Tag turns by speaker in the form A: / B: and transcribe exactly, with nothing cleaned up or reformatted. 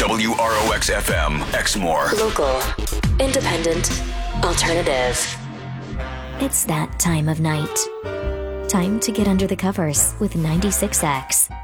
A: W R O X F M, Exmoor.
B: Local, independent, alternative.
C: It's that time of night. Time to get under the covers with ninety-six X.